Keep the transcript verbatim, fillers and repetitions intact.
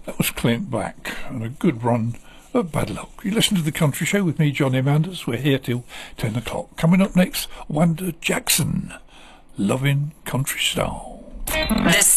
That was Clint Black and a good run of Bad Luck. You listen to The Country Show with me, Johnny Manders. We're here till ten o'clock. Coming up next, Wanda Jackson, Loving Country Style. The